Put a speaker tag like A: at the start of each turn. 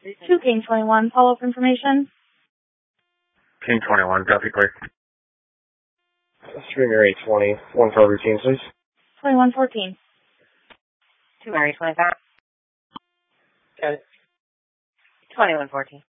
A: 2 King 21, follow-up information.
B: King 21, copy clear.
C: Stream Area 20, 1 for routine, please.
A: 2114.
D: 2 Mary 25.
C: Got it.
D: 2114.